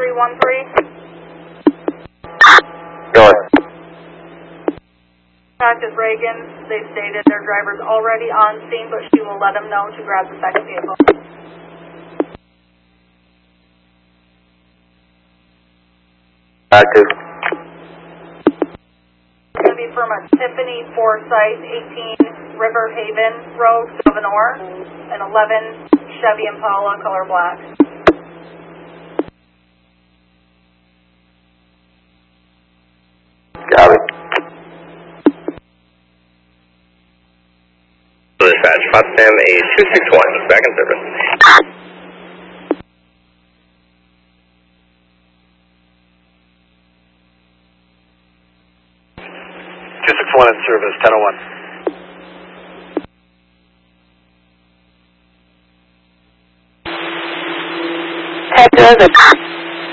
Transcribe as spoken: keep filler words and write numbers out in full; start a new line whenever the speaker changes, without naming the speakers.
three one three.
Go ahead.
Contacted Reagan. They've stated their driver's already on scene, but she will let them know to grab the second vehicle.
Active.
It's going to be from a Tiffany Forsyth, eighteen River Haven Road, Gouverneur, an eleven Chevy Impala, color black.
Got it.
Dispatch, Potsdam A two six one, back in service.
two six one in service, ten oh one.
Head to the